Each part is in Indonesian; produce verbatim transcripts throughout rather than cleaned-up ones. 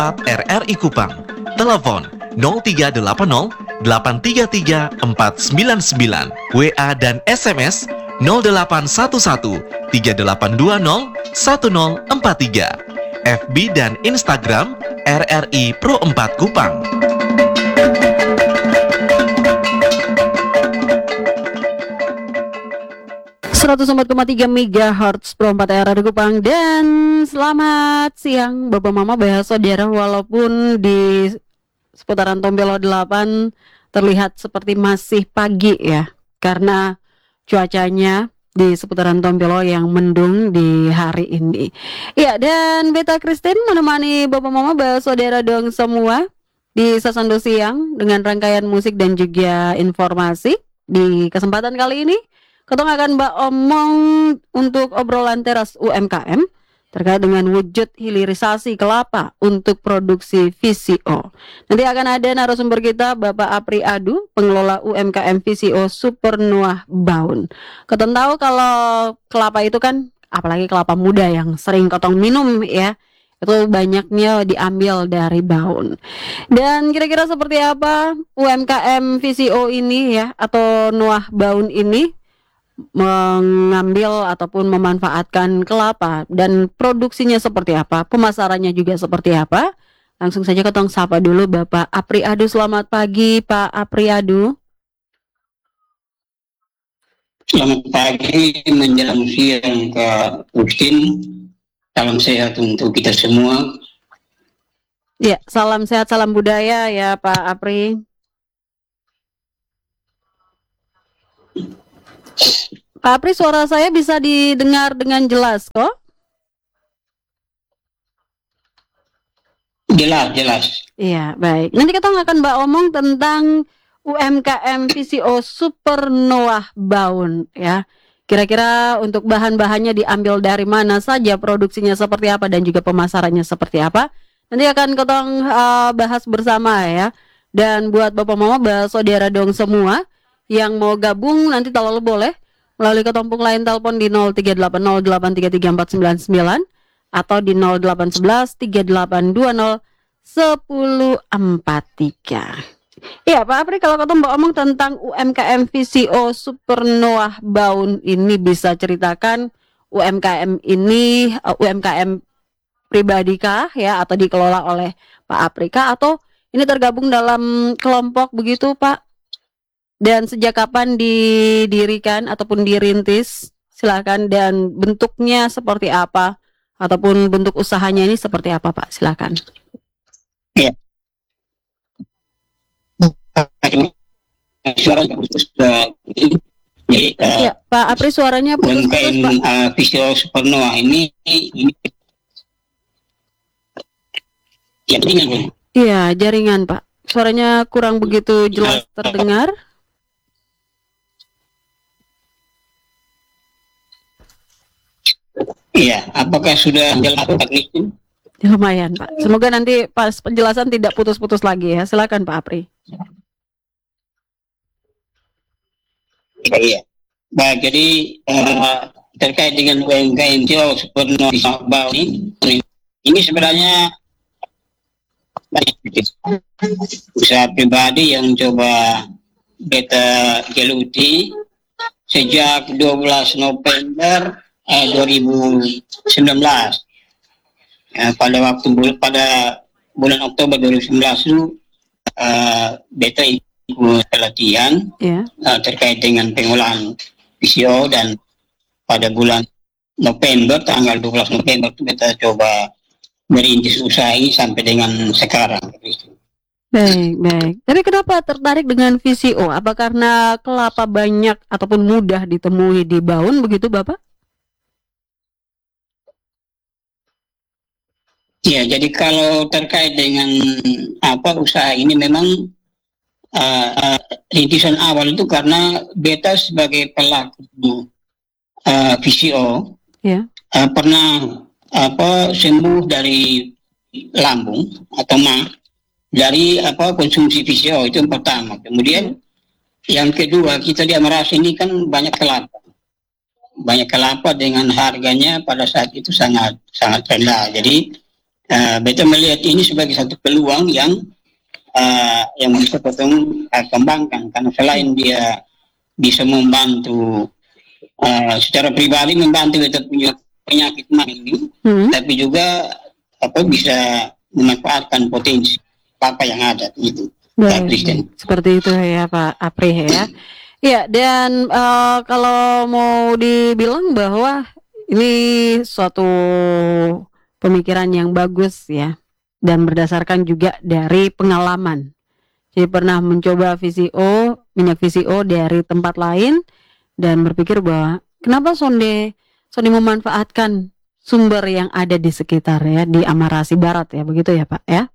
empat R R I Kupang. Telepon nol tiga delapan nol delapan tiga tiga empat sembilan sembilan. W A dan S M S nol delapan satu satu tiga delapan dua nol satu nol empat tiga. F B dan Instagram R R I Pro empat Kupang. seratus empat koma tiga megahertz Pro empat R R I Kupang. Dan selamat siang Bapak Mama Bapak Saudara, walaupun di seputaran Tombelo delapan terlihat seperti masih pagi ya, karena cuacanya di seputaran Tombelo yang mendung di hari ini. Ya, dan Beta Christine menemani Bapak Mama Bapak Saudara dong semua di Sasando Siang dengan rangkaian musik dan juga informasi. Di kesempatan kali ini Ketong akan mbak omong untuk obrolan teras U M K M terkait dengan wujud hilirisasi kelapa untuk produksi V C O. Nanti akan ada narasumber kita Bapak Apri Adu, pengelola U M K M V C O Supernoah Baun. Ketong tahu kalau kelapa itu kan, apalagi kelapa muda yang sering ketong minum ya, itu banyaknya diambil dari Baun. Dan kira-kira seperti apa U M K M V C O ini ya, atau Noah Baun ini mengambil ataupun memanfaatkan kelapa, dan produksinya seperti apa, pemasarannya juga seperti apa. Langsung saja ketong sapa dulu Bapak Apri Adu. Selamat pagi Pak Apri Adu. Selamat pagi menjelang siang Kak Justin. Salam sehat untuk kita semua. Ya, salam sehat, salam budaya ya Pak Apri. Pak Apri, suara saya bisa didengar dengan jelas kok? Jelas, jelas. Iya, baik. Nanti kita akan mbak omong tentang U M K M V C O Supernoah Baun ya. Kira-kira untuk bahan-bahannya diambil dari mana saja, produksinya seperti apa, dan juga pemasarannya seperti apa. Nanti akan ketong uh, bahas bersama ya. Dan buat Bapak Mama, Bapak Saudara dong semua yang mau gabung nanti kalau boleh melalui ketompung lain telepon di nol tiga delapan nol delapan tiga tiga empat sembilan sembilan atau di nol delapan satu satu tiga delapan dua nol satu nol empat tiga. Iya Pak Apri, kalau ketemu ngomong tentang U M K M V C O Supernoah Baun ini, bisa ceritakan U M K M ini uh, U M K M pribadi kah ya, atau dikelola oleh Pak Apri kah, atau ini tergabung dalam kelompok begitu Pak? Dan sejak kapan didirikan ataupun dirintis? Silakan. Dan bentuknya seperti apa? Ataupun bentuk usahanya ini seperti apa Pak? Silakan. Ya. Suaranya putus. Ya, Pak Apri, suaranya putus-putus Pak. Uh, V C O Supernoah ini, ini ya, jaringan. Iya, jaringan Pak. Suaranya kurang begitu jelas terdengar. Iya, apakah sudah jelas teknisnya? Lumayan Pak. Semoga nanti pas penjelasan tidak putus-putus lagi ya. Silakan Pak Apri. Ya, iya. Baik, jadi uh, terkait dengan U M K M V C O Supernoah Baun ini, ini sebenarnya usaha pribadi yang coba beta geluti sejak dua belas November eh, dua ribu sembilan belas. Ya, pada waktu bul- pada bulan Oktober dua ribu sembilan belas itu uh, beta ikut pelatihan yeah. uh, terkait dengan pengolahan V C O, dan pada bulan November, tanggal dua belas November itu beta coba merintis usaha ini sampai dengan sekarang. Baik, baik. Tapi kenapa tertarik dengan V C O? Apa karena kelapa banyak ataupun mudah ditemui di Baun begitu Bapak? Ya, jadi kalau terkait dengan apa usaha ini, memang uh, uh, rintisan awal itu karena beta sebagai pelaku uh, V C O yeah. uh, pernah apa sembuh dari lambung atau mah dari apa konsumsi V C O, itu yang pertama. Kemudian yang kedua, kita dia merasa ini kan banyak kelapa, banyak kelapa dengan harganya pada saat itu sangat sangat rendah. Jadi uh, beta melihat ini sebagai satu peluang yang uh, yang bisa potong uh, kembangkan, karena selain dia bisa membantu uh, secara pribadi, membantu beta punya penyakit mah ini, Hmm. tapi juga apa bisa memanfaatkan potensi apa yang ada gitu. Pak Baik, Kristen. baik. Seperti itu ya Pak Apri ya. Ya, dan eh, kalau mau dibilang bahwa ini suatu pemikiran yang bagus ya, dan berdasarkan juga dari pengalaman. Jadi pernah mencoba V C O, minyak V C O dari tempat lain, dan berpikir bahwa kenapa sonde sonde memanfaatkan sumber yang ada di sekitar ya, di Amarasi Barat ya, begitu ya Pak ya.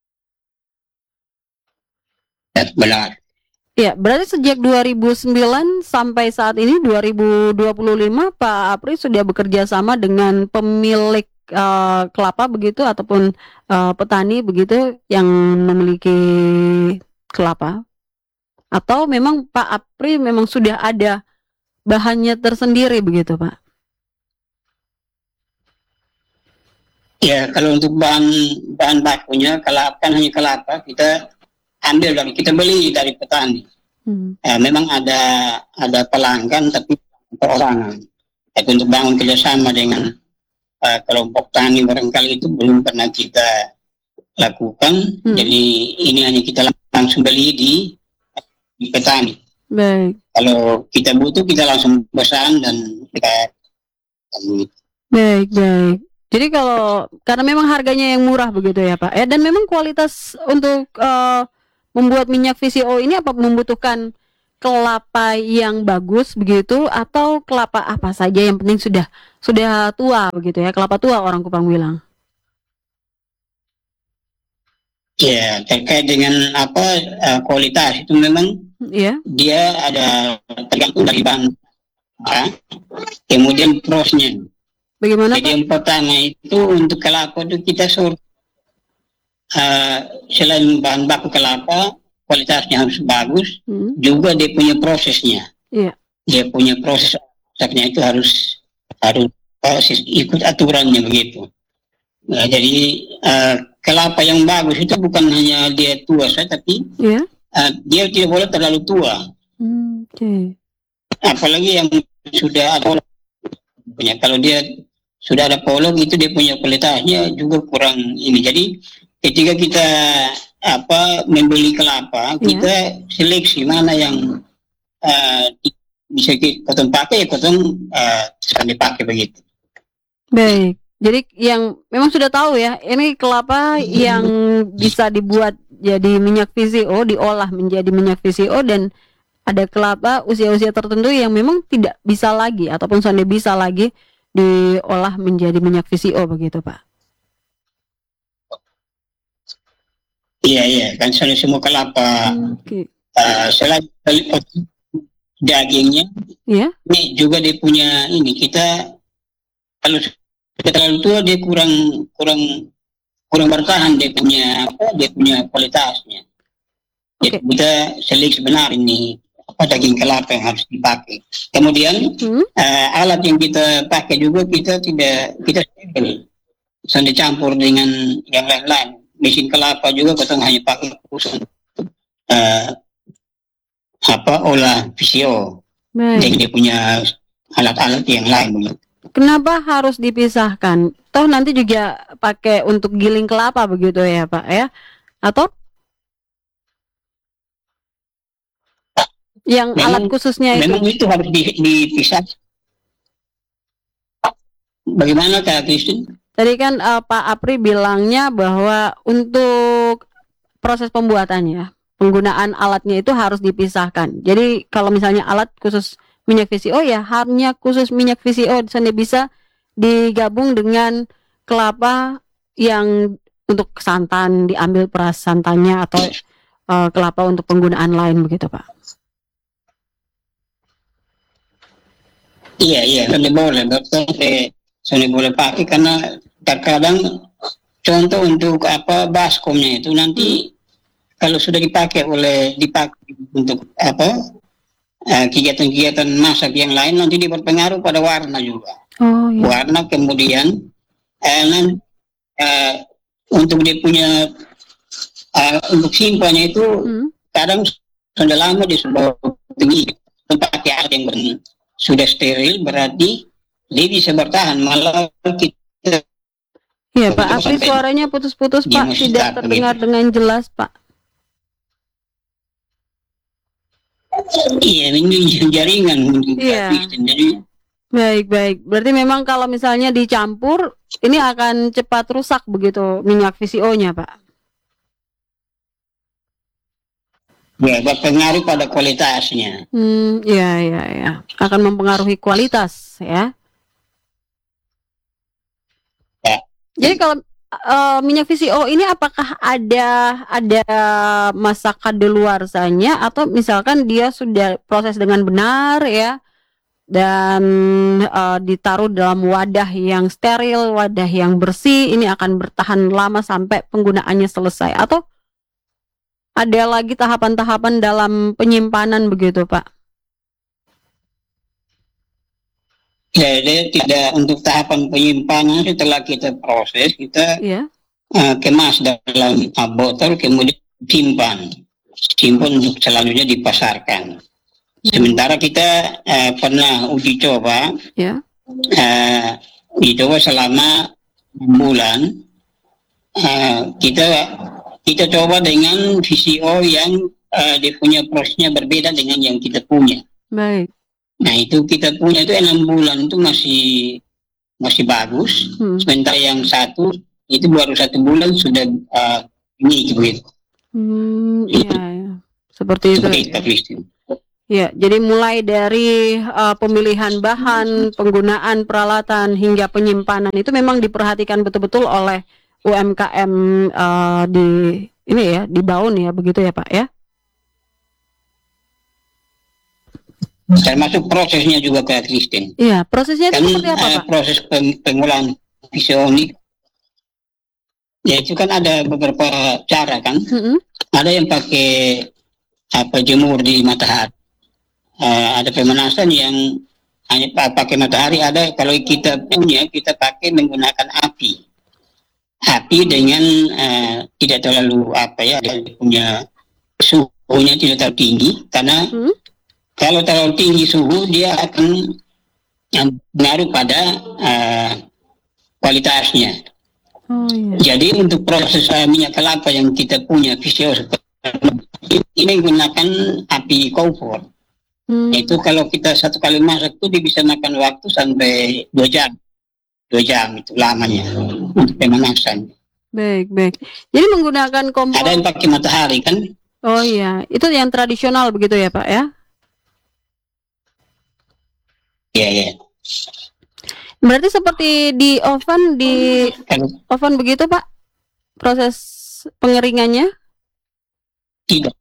Benar. Ya, berarti sejak dua ribu sembilan sampai saat ini dua ribu dua puluh lima Pak Apri sudah bekerja sama dengan pemilik eh, kelapa begitu ataupun eh, petani begitu yang memiliki kelapa, atau memang Pak Apri memang sudah ada bahannya tersendiri begitu Pak? Ya, kalau untuk bahan bahan bakunya kelapa, kan hanya kelapa kita ambil dari, kita beli dari petani. Hmm. Ya, memang ada ada pelanggan tapi perorangan. Tapi untuk bangun kerjasama dengan uh, kelompok tani barangkali itu belum pernah kita lakukan. Hmm. Jadi ini hanya kita langsung beli di, di petani. Baik. Kalau kita butuh kita langsung pesan dan kita. Baik, baik. Jadi kalau karena memang harganya yang murah begitu ya Pak. Ya, dan memang kualitas untuk eh, membuat minyak V C O ini apa membutuhkan kelapa yang bagus begitu atau kelapa apa saja yang penting sudah sudah tua begitu ya, kelapa tua orang Kupang bilang. Ya, terkait dengan apa uh, kualitas itu memang Iya. dia ada tergantung dari bahan, ya. Kemudian prosesnya. Bagaimana Jadi Pak? yang pertama itu untuk kelapa itu kita suruh uh, selain bahan baku kelapa kualitasnya harus bagus, Hmm. juga dia punya prosesnya. Iya. Dia punya proses masaknya itu harus harus proses ikut aturannya begitu. Nah, jadi uh, kelapa yang bagus itu bukan hanya dia tua saja, tapi Iya. uh, dia tidak boleh terlalu tua. Hmm, oke. Okay. Apalagi yang sudah ada punya, kalau dia sudah ada polong itu dia punya kualitasnya juga kurang ini. Jadi ketika kita apa membeli kelapa, Iya. kita seleksi mana yang uh, bisa kita pakai, kita uh, dipakai begitu. Baik. Jadi yang memang sudah tahu ya, ini kelapa yang bisa dibuat jadi minyak V C O, diolah menjadi minyak V C O, dan ada kelapa usia-usia tertentu yang memang tidak bisa lagi ataupun sudah bisa lagi diolah menjadi minyak V C O begitu Pak. Iya iya, kan soalnya semua kelapa Oke. uh, selain dagingnya, Iya. ini juga dia punya ini, kita kalau sudah terlalu tua dia kurang kurang kurang bertahan, dia punya apa dia punya kualitasnya. Jadi Oke. kita seleksi benar ini apa daging kelapa yang harus dipakai. Kemudian Hmm. uh, alat yang kita pakai juga kita tidak kita steril, bisa dicampur dengan yang lain-lain. Mesin kelapa juga kita hanya pakai khusus uh, apa olah V C O. Baik. Jadi dia punya alat-alat yang lain. Kenapa harus dipisahkan? Toh nanti juga pakai untuk giling kelapa begitu ya Pak ya? Atau yang Memang- alat khususnya itu? Memang itu harus di- dipisah. Bagaimana Kak Kristin? Tadi kan eh, Pak Apri bilangnya bahwa untuk proses pembuatannya, penggunaan alatnya itu harus dipisahkan. Jadi kalau misalnya alat khusus minyak V C O ya hanya khusus minyak V C O, misalnya bisa digabung dengan kelapa yang untuk santan diambil peras santannya, atau eh, kelapa untuk penggunaan lain begitu Pak. Iya iya, tidak boleh. Dokter saya boleh pakai karena terkadang contoh untuk apa baskomnya itu nanti kalau sudah dipakai oleh dipakai untuk apa eh, kegiatan-kegiatan masak yang lain, nanti dia berpengaruh pada warna juga. Oh iya. Warna kemudian eh, nanti, eh, untuk dia punya uh, untuk simpannya itu Hmm. kadang sudah lama dia sudah tinggi pakai air yang ber- sudah steril, berarti dia bisa bertahan, malah kita Iya Pak Apri, sampai suaranya putus-putus dia Pak, masih tidak start terdengar begitu. dengan jelas Pak. Iya, ini jaringan mungkin Kak Iya. Kristen. Jadi Baik, baik. Berarti memang kalau misalnya dicampur, ini akan cepat rusak begitu minyak V C O-nya, Pak. ya berpengaruh pada kualitasnya. Hmm, ya, ya, ya. Akan mempengaruhi kualitas, ya. Ya. Jadi kalau eh, minyak V C O ini apakah ada ada masa kadaluarsanya atau misalkan dia sudah proses dengan benar ya dan eh, ditaruh dalam wadah yang steril, wadah yang bersih, ini akan bertahan lama sampai penggunaannya selesai atau ada lagi tahapan-tahapan dalam penyimpanan begitu, Pak? Jadi tidak untuk tahapan penyimpanan, setelah kita proses kita Iya. uh, kemas dalam uh, botol, kemudian simpan simpan untuk selanjutnya dipasarkan. Sementara kita uh, pernah uji coba, Ya. uh, uji coba selama enam bulan. Uh, kita kita coba dengan V C O yang uh, dia punya prosesnya berbeda dengan yang kita punya. Baik. Nah itu kita punya itu enam bulan itu masih masih bagus. Hmm. Sementara yang satu itu baru satu bulan sudah uh, ini begitu. Hmm, iya, ya. Seperti itu. Seperti Ya. itu, Kristen. Ya, jadi mulai dari uh, pemilihan bahan, penggunaan peralatan hingga penyimpanan itu memang diperhatikan betul-betul oleh U M K M uh, di ini ya, di Baun ya, begitu ya, Pak ya? Termasuk prosesnya juga ke Kristen. Iya, prosesnya itu Kan seperti apa, uh, Pak? proses peng- pengolahan pisau ini, ya itu kan ada beberapa cara kan. Mm-mm. Ada yang pakai apa jemur di matahari. Uh, ada pemanasan yang hanya pakai matahari. Ada kalau kita punya kita pakai menggunakan api. Api dengan uh, tidak terlalu apa ya, dia punya suhunya tidak terlalu tinggi karena Hmm? kalau terlalu tinggi suhu dia akan mengaruh pada uh, kualitasnya. Oh iya. Jadi untuk proses uh, minyak kelapa yang kita punya V C O ini menggunakan api kompor. Hmm. Itu kalau kita satu kali masak itu dia bisa makan waktu sampai dua jam, dua jam itu lamanya untuk pemanasan. Baik, baik. Jadi menggunakan kompor. Ada yang pakai matahari kan? Oh iya, itu yang tradisional begitu ya, Pak ya? Iya ya. Berarti seperti di oven, di Kalau oven begitu, Pak? Proses pengeringannya? tidak,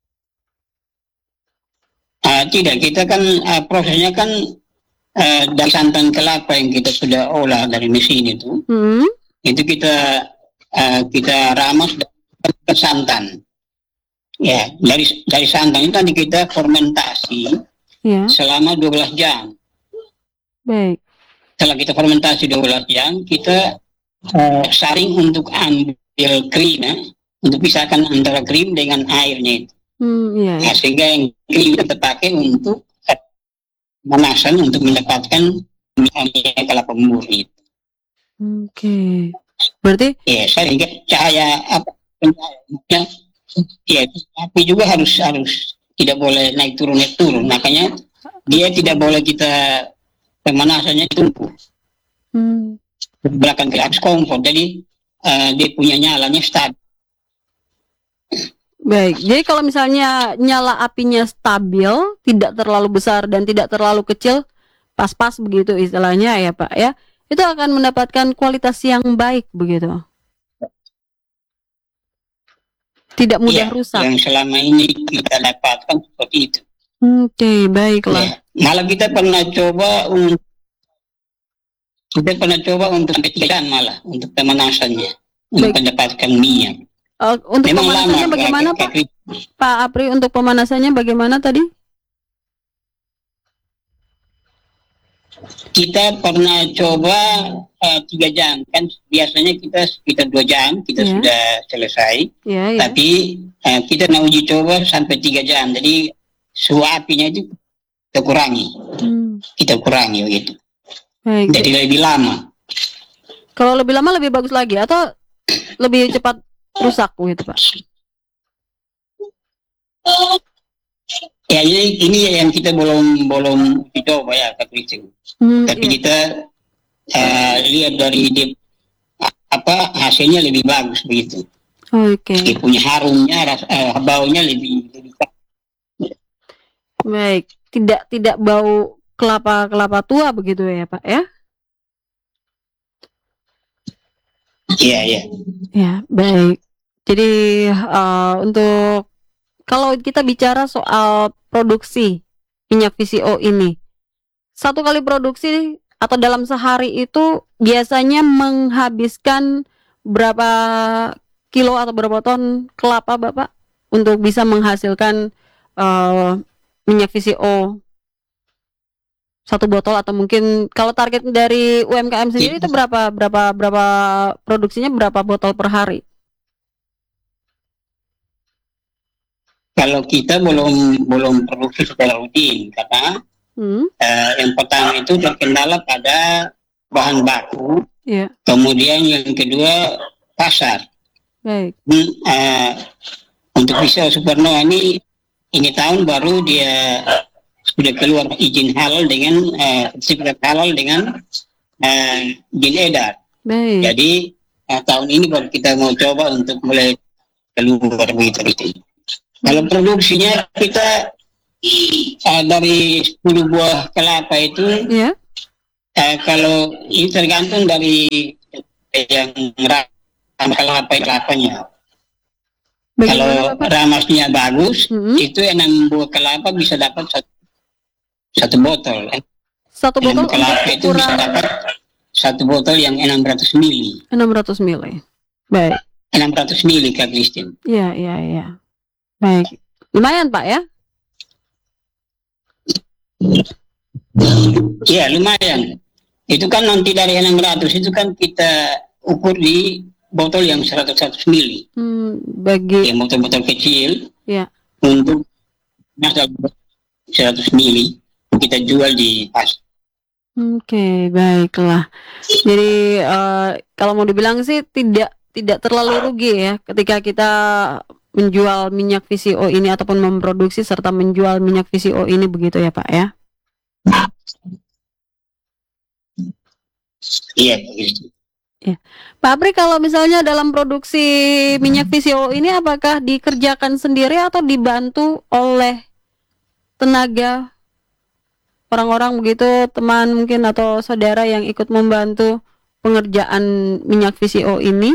uh, tidak kita kan uh, prosesnya kan uh, dari santan kelapa yang kita sudah olah dari mesin itu, Hmm. itu kita uh, kita ramas ke santan. Ya, dari dari santan itu nanti kita fermentasi Ya, selama dua belas jam. baik. Setelah kita fermentasi dua belas jam, kita uh, saring untuk ambil krim ya, untuk pisahkan antara krim dengan airnya itu. Hmm, iya. Nah, sehingga yang krim kita pakai untuk uh, pemanasan untuk mendapatkan minyak kelapa murni. Oke. Berarti Ya, sehingga cahaya apa cahaya, ya, tapi juga harus harus tidak boleh naik turun naik turun. Makanya dia tidak boleh kita pemanasannya tumbuh hmm, belakang ke atas kompor. Jadi uh, dia punya nyalanya stabil. baik. Jadi kalau misalnya nyala apinya stabil, tidak terlalu besar dan tidak terlalu kecil, pas-pas begitu istilahnya ya, Pak ya. Itu akan mendapatkan kualitas yang baik begitu. Tidak mudah Ya, rusak. yang selama ini kita dapatkan seperti itu. Oke, baiklah. Ya. Malah kita pernah coba untuk kita pernah coba untuk sampai tiga jam malah untuk pemanasannya untuk Baik. mendapatkan minyak. Uh, untuk Memang pemanasannya lama, bagaimana, kayak- Pak? kayak- Pak Apri, untuk pemanasannya bagaimana tadi? kita pernah coba uh, tiga jam, kan biasanya kita sekitar dua jam kita Ya. sudah selesai, Ya, ya. tapi uh, kita mau uji coba sampai tiga jam, jadi suhu apinya itu kita kurangi, Hmm. kita kurangi begitu, Baik. jadi lebih lama. Kalau lebih lama lebih bagus lagi atau lebih cepat rusak gitu, Pak? Ya ini, ini yang kita belum belum dicoba ya Kak Christine. Hmm, Tapi iya. kita uh, lihat dari dia, apa hasilnya lebih bagus begitu. Oke. Dia punya harumnya, ras, uh, baunya lebih lebih. Baik. Tidak tidak bau kelapa-kelapa tua begitu ya, Pak ya? Iya iya. Ya, baik. Jadi uh, untuk kalau kita bicara soal produksi minyak V C O ini, satu kali produksi atau dalam sehari itu biasanya menghabiskan berapa kilo atau berapa ton kelapa, Bapak, untuk bisa menghasilkan uh, minyak V C O satu botol, atau mungkin kalau target dari U M K M sendiri itu berapa berapa berapa produksinya berapa botol per hari? Kalau kita belum belum produksi secara rutin karena Hmm, uh, yang pertama itu terkendala pada bahan baku, ya, kemudian yang kedua pasar. baik. Hmm, uh, untuk bisa Supernova ini ini tahun baru dia sudah keluar izin halal dengan uh, sertifikat halal dengan uh, izin edar. Baik. Jadi uh, tahun ini baru kita mau coba untuk mulai keluar begitu. Kalau produksinya kita uh, dari sepuluh buah kelapa itu, Ya. uh, kalau ini tergantung dari yang ramah kelapa kelapanya. Kalau Bagaimana, Bapak? ramasnya bagus, Hmm, itu enam buah kelapa bisa dapat satu, satu botol. satu Enam botol kelapa untuk itu bisa ukuran dapat satu botol yang enam ratus mili. enam ratus mili. Baik. enam ratus mili Kak Christine. Iya, iya, iya. Baik. Lumayan, Pak ya? Ya lumayan. Itu kan nanti dari enam ratus itu kan kita ukur di botol yang seratus seratus mili. Hmm, bagi Yang botol-botol kecil ya. untuk masak seratus mili kita jual di pasar. Oke, baiklah. Jadi eh, kalau mau dibilang sih tidak tidak terlalu rugi ya ketika kita menjual minyak V C O ini ataupun memproduksi serta menjual minyak V C O ini, begitu ya, Pak ya? Iya Kak Christine. Pak Apri, kalau misalnya dalam produksi minyak V C O ini apakah dikerjakan sendiri atau dibantu oleh tenaga orang-orang begitu, teman mungkin atau saudara yang ikut membantu pengerjaan minyak V C O ini?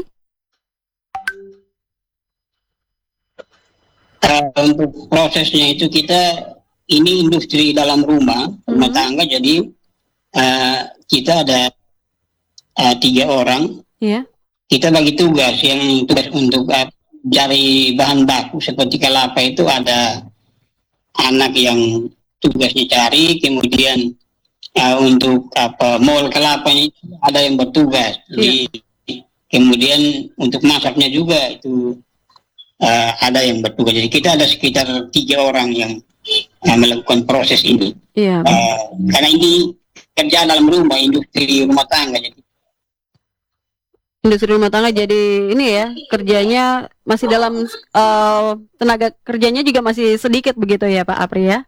Uh, untuk prosesnya itu kita ini industri dalam rumah rumah Mhm. tangga, jadi uh, kita ada uh, tiga orang. Ya. Kita bagi tugas, yang tugas untuk uh, cari bahan baku seperti kelapa itu ada anak yang tugasnya cari, kemudian uh, untuk apa mol kelapanya itu ada yang bertugas. Jadi kemudian untuk masaknya juga itu uh, ada yang bertugas. Jadi kita ada sekitar tiga orang yang uh, melakukan proses ini. Iya. Uh, karena ini kerja dalam rumah, industri rumah tangga. Jadi Industri rumah tangga, jadi ini ya, kerjanya masih dalam eh, tenaga kerjanya juga masih sedikit begitu ya, Pak Apri ya?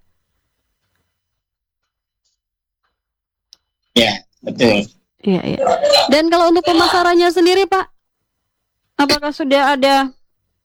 ya betul. Iya, iya. Dan kalau untuk pemasarannya sendiri, Pak, apakah sudah ada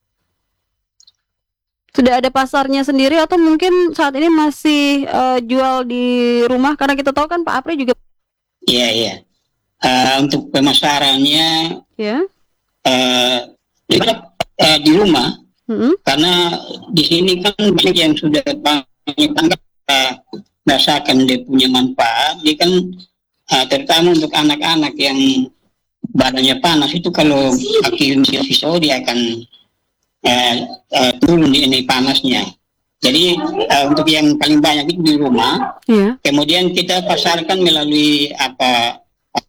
sudah ada pasarnya sendiri atau mungkin saat ini masih eh, jual di rumah? Karena kita tahu kan Pak Apri juga Iya iya. Uh, untuk pemasarannya ya. uh, uh, di rumah, Mm-mm. karena di sini kan banyak yang sudah banyak tanggap uh, merasakan dia punya manfaat. Dia kan uh, terutama untuk anak-anak yang badannya panas itu, kalau pakai pisau dia akan uh, uh, turun di ini panasnya. Jadi uh, untuk yang paling banyak itu di rumah. Iya. Kemudian kita pasarkan melalui apa?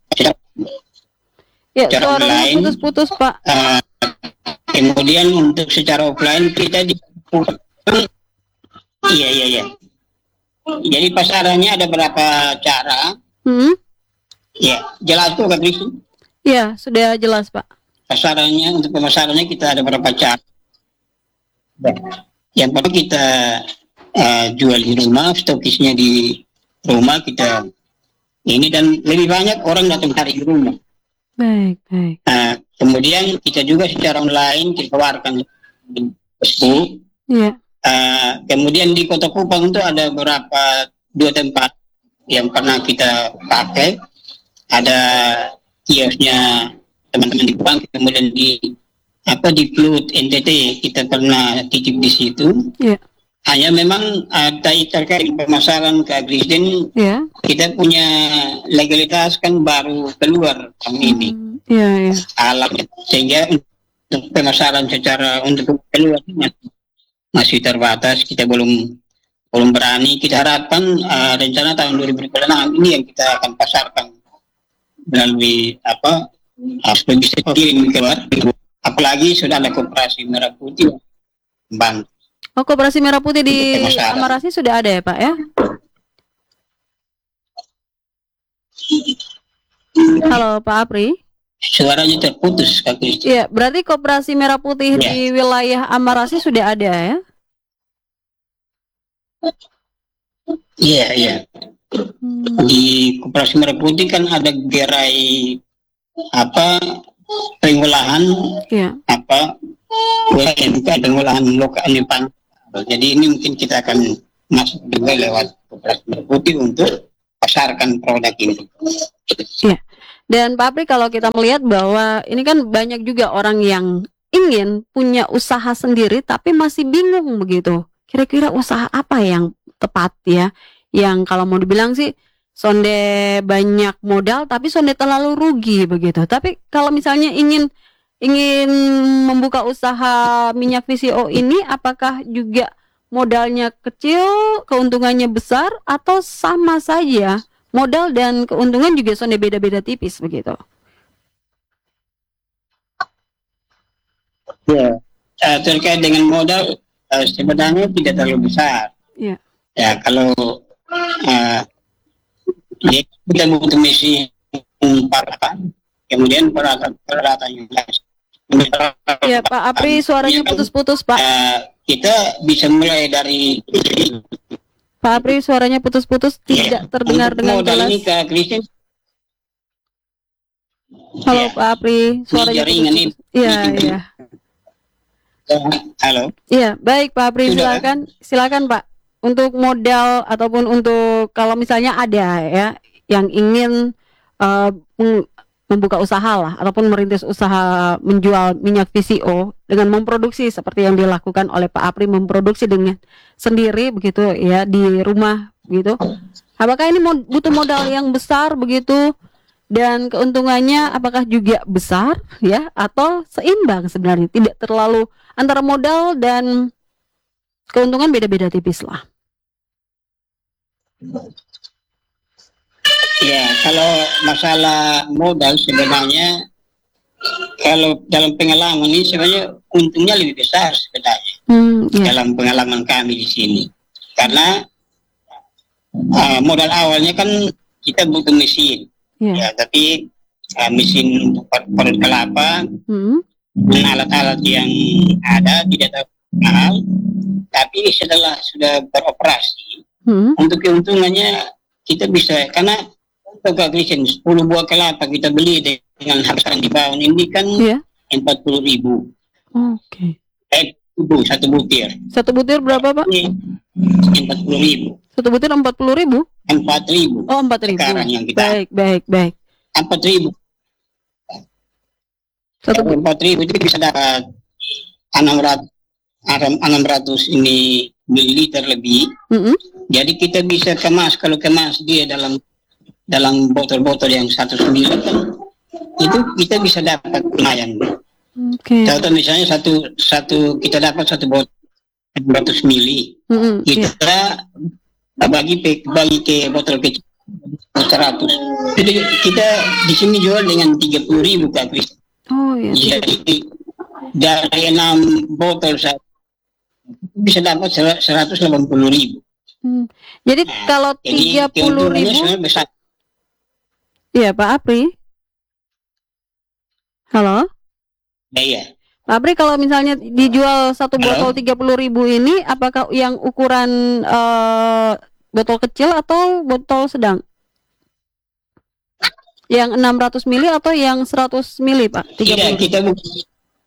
Ya, secara suaranya online. putus-putus, Pak. Uh, kemudian untuk secara offline kita di iya iya iya. Jadi pasarannya ada berapa cara? Hmm? Ya, jelas tuh Kak Kristi. Ya, sudah jelas, Pak. Pasarannya untuk pemasarannya kita ada berapa cara? Yang pertama kita uh, jual di rumah, stokisnya di rumah kita ini, dan lebih banyak orang datang cari di rumah. Baik, baik. Uh, kemudian kita juga secara online kita keluarkan di Facebook. Iya. Uh, kemudian di Kota Kupang itu ada beberapa dua tempat yang pernah kita pakai. Ada kiosnya teman-teman di Kupang, kemudian di apa di Klut N T T kita pernah titip di situ. Iya. Hanya memang ada terkait pemasaran ke Agrisden, Iya. kita punya legalitas kan baru keluar tahun ini. Hmm, Iya, iya. Alat sehingga untuk pemasaran secara untuk keluar masih masih terbatas, kita belum belum berani. Kita harapkan uh, rencana tahun dua ribu dua puluh enam ini yang kita akan pasarkan melalui apa harus bisa kirim keluar, apalagi sudah ada koperasi Merah Putih bantu. Oh, Koperasi Merah Putih di Pemasaran. Amarasi sudah ada ya, Pak ya? Halo, Pak Apri. Suaranya terputus Kak Kristi. Iya, berarti Koperasi Merah Putih Ya. di wilayah Amarasi sudah ada ya? Iya iya. Hmm. Di Koperasi Merah Putih kan ada gerai apa pengolahan Iya. apa U M K dan pengolahan lokal Jepang. Jadi ini mungkin kita akan masuk juga lewat Koperasi Merah Putih untuk pasarkan produk ini. Iya. Dan Pak Apri, kalau kita melihat bahwa ini kan banyak juga orang yang ingin punya usaha sendiri tapi masih bingung begitu. Kira-kira usaha apa yang tepat ya? Yang kalau mau dibilang sih sonde banyak modal tapi sonde terlalu rugi begitu. Tapi kalau misalnya ingin ingin membuka usaha minyak V C O ini, apakah juga modalnya kecil, keuntungannya besar, atau sama saja? Modal dan keuntungan juga sonde beda-beda tipis begitu. Ya. Uh, terkait dengan modal uh, sebenarnya tidak terlalu besar. Iya. Ya kalau uh, ya, kita butuh mesin peralatan, kemudian peralatan peralatan yang lain. Ya, Pak Apri, suaranya putus-putus, Pak. Uh, kita bisa mulai dari Pak Apri, suaranya putus-putus, tidak terdengar untuk dengan modal jelas. ini ke Kristen. Halo, Ya. Pak Apri, suaranya jaringan ini. putus-putus. Iya, iya. Halo. Iya, baik Pak Apri, Sudah, silakan, silakan Pak. Untuk modal ataupun untuk kalau misalnya ada ya yang ingin uh, meng- membuka usaha lah ataupun merintis usaha menjual minyak V C O dengan memproduksi seperti yang dilakukan oleh Pak Apri, memproduksi dengan sendiri begitu ya di rumah begitu. Apakah ini mod- butuh modal yang besar begitu dan keuntungannya apakah juga besar ya atau seimbang sebenarnya, tidak terlalu antara modal dan keuntungan beda-beda tipis lah. Ya, kalau masalah modal sebenarnya kalau dalam pengalaman ini sebenarnya untungnya lebih besar sebenarnya Hmm, ya. dalam pengalaman kami di sini. Karena uh, modal awalnya kan kita butuh mesin, Ya. ya, tapi uh, mesin untuk parut kelapa Hmm, dan alat-alat yang ada tidak terlalu mahal, tapi setelah sudah beroperasi hmm, untuk keuntungannya kita bisa, karena untuk Kristen sepuluh buah kelapa kita beli dengan harga di bawah ini kan ya. empat puluh ribu. Oke. Eh, ibu satu butir. Satu butir berapa Pak? Ini empat puluh ribu. Satu butir empat puluh ribu? Empat ribu. Oh, empat ribu. Sekarang yang kita Baik, baik, baik. empat ribu. Satu butir. Empat ribu itu bisa dapat enam ratus enam ratus ini mililiter lebih. Mm-mm. Jadi kita bisa kemas, kalau kemas dia dalam dalam botol-botol yang satu sembilan kan, itu kita bisa dapat lumayan. Oke. Contoh misalnya satu satu kita dapat satu botol enam ratus mili. Mm-mm, iya. Kita bagi pe- bagi ke botol kecil seratus. Jadi kita di sini jual dengan tiga puluh ribu Kak Kris. Oh iya. Jadi dari enam botol satu bisa dapat seratus delapan puluh ribu. Hmm. Jadi Nah, kalau jadi tiga puluh keuntungannya ribu, sebenarnya besar. iya Pak Apri. Halo, Nah, iya. Pak Apri, kalau misalnya dijual satu Halo? botol tiga puluh ribu ini, apakah yang ukuran eh, botol kecil atau botol sedang? Yang enam ratus mili atau yang seratus mili Pak? Tidak, tiga puluh. kita bu-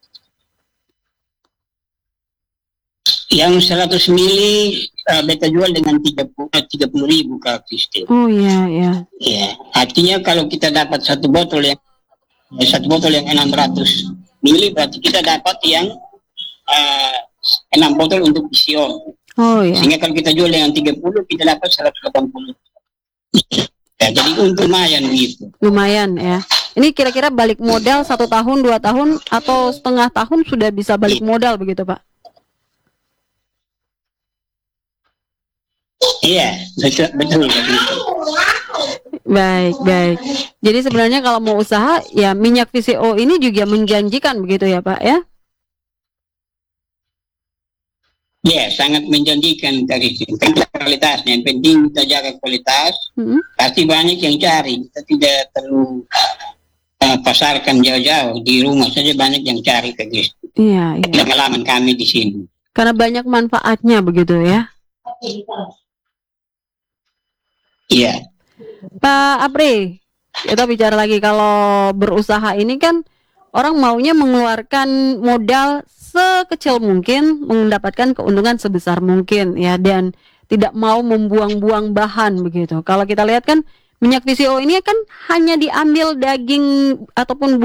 yang seratus mili uh, beta jual dengan tiga puluh ribu Kak Kristi. Oh iya, iya. Ya, artinya kalau kita dapat satu botol yang satu botol yang enam ratus mili, berarti kita dapat yang uh, enam botol untuk P C O. Oh iya. Sehingga kalau kita jual dengan tiga puluh, kita dapat seratus delapan puluh. Ya, jadi untung lumayan gitu. Lumayan ya. Ini kira-kira balik modal satu tahun, dua tahun, atau setengah tahun sudah bisa balik modal begitu Pak? Iya, betul, betul, betul. Baik, baik. Jadi sebenarnya kalau mau usaha, ya minyak V C O ini juga menjanjikan begitu ya Pak ya? Ya, sangat menjanjikan dari kualitasnya. Yang penting kita jaga kualitas. Mm-mm. Pasti banyak yang cari. Kita tidak perlu uh, pasarkan jauh-jauh. Di rumah saja banyak yang cari ke guys. Iya, iya. Pengalaman kami di sini. Karena banyak manfaatnya begitu ya. Iya. Pak Apri, kita bicara lagi kalau berusaha ini kan orang maunya mengeluarkan modal sekecil mungkin, mendapatkan keuntungan sebesar mungkin ya, dan tidak mau membuang-buang bahan begitu. Kalau kita lihat kan minyak V C O ini kan hanya diambil daging ataupun